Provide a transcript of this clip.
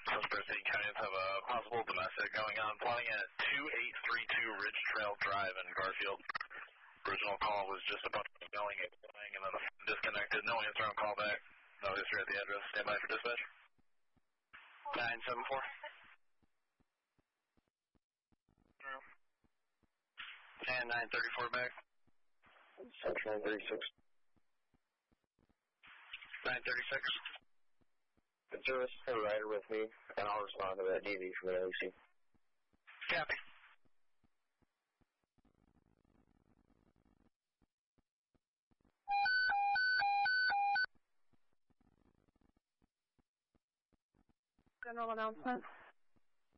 Suspect counties have a possible domestic going on, plotting at 2832 Ridge Trail Drive in Garfield. Original call was just about yelling and going, and then the phone disconnected. No answer on call back. No history at the address. Stand by for dispatch. 974. And 934 back. Section 936. 936. Good service. Have a rider with me, and I'll respond to that DV from the LEC. Copy. General announcement.